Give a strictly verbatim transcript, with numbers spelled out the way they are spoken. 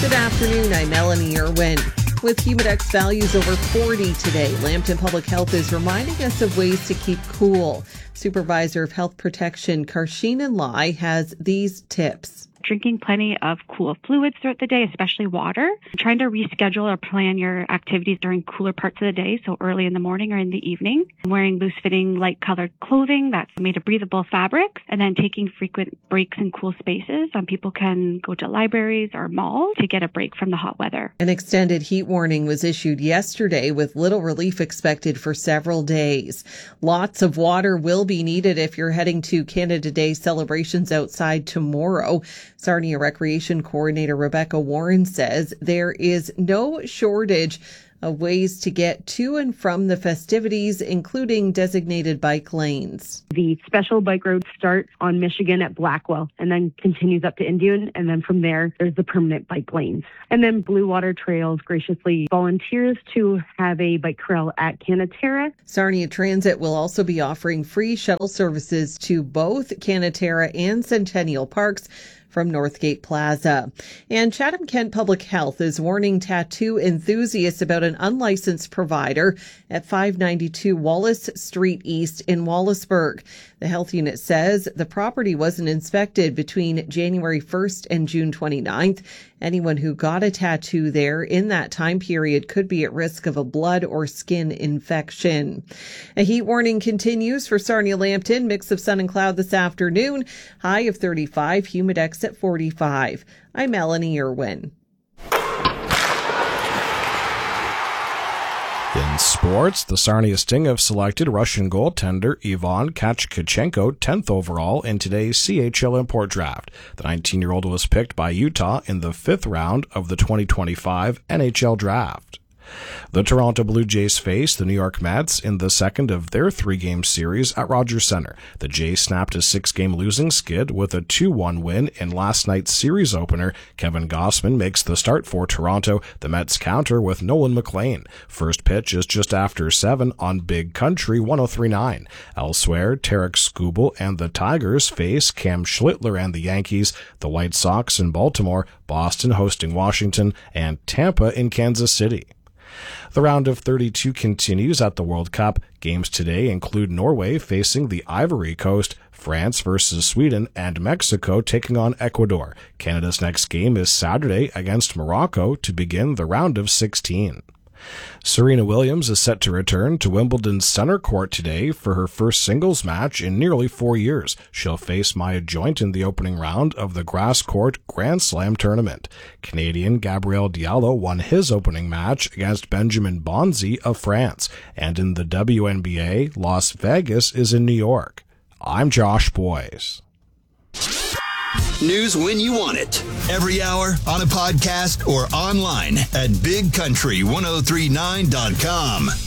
Good afternoon, I'm Melanie Irwin. With Humidex values over forty today, Lambton Public Health is reminding us of ways to keep cool. Supervisor of Health Protection Karshina Lai has these tips. Drinking plenty of cool fluids throughout the day, especially water. Trying to reschedule or plan your activities during cooler parts of the day, so early in the morning or in the evening. Wearing loose-fitting, light-colored clothing that's made of breathable fabric, and then taking frequent breaks in cool spaces. Some people can go to libraries or malls to get a break from the hot weather. An extended heat warning was issued yesterday with little relief expected for several days. Lots of water will be needed if you're heading to Canada Day celebrations outside tomorrow. Sarnia Recreation Coordinator Rebecca Warren says there is no shortage of ways to get to and from the festivities, including designated bike lanes. The special bike road starts on Michigan at Blackwell and then continues up to Indian. And then from there, there's the permanent bike lanes. And then Blue Water Trails graciously volunteers to have a bike trail at Canaterra. Sarnia Transit will also be offering free shuttle services to both Canaterra and Centennial Parks from Northgate Plaza. And Chatham-Kent Public Health is warning tattoo enthusiasts about an unlicensed provider at five ninety-two Wallace Street East in Wallaceburg. The health unit says the property wasn't inspected between January first and June twenty-ninth. Anyone who got a tattoo there in that time period could be at risk of a blood or skin infection. A heat warning continues for Sarnia-Lambton. Mix of sun and cloud this afternoon. High of thirty-five, Humidex at forty-five. I'm Melanie Irwin. In sports, the Sarnia Sting have selected Russian goaltender Ivan Kachkachenko tenth overall in today's C H L import draft. The nineteen-year-old was picked by Utah in the fifth round of the twenty twenty-five N H L draft. The Toronto Blue Jays face the New York Mets in the second of their three-game series at Rogers Centre. The Jays snapped a six-game losing skid with a two one win in last night's series opener. Kevin Gausman makes the start for Toronto. The Mets counter with Nolan McLean. First pitch is just after seven on Big Country one oh three point nine. Elsewhere, Tarek Skubal and the Tigers face Cam Schlittler and the Yankees, the White Sox in Baltimore, Boston hosting Washington, and Tampa in Kansas City. The round of thirty-two continues at the World Cup. Games today include Norway facing the Ivory Coast, France versus Sweden, and Mexico taking on Ecuador. Canada's next game is Saturday against Morocco to begin the round of sixteen. Serena Williams is set to return to Wimbledon's center court today for her first singles match in nearly four years. She'll face Maya Joint in the opening round of the grass court Grand Slam tournament. Canadian Gabriel Diallo won his opening match against Benjamin Bonzi of France. And in the W N B A, Las Vegas is in New York. I'm Josh Boyes. News when you want it. Every hour, on a podcast, or online at big country ten thirty-nine dot com.